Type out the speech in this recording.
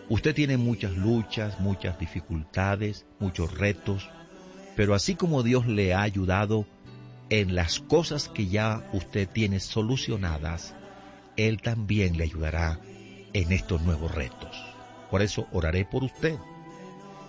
Usted tiene muchas luchas, muchas dificultades, muchos retos, pero así como Dios le ha ayudado en las cosas que ya usted tiene solucionadas, Él también le ayudará en estos nuevos retos. Por eso oraré por usted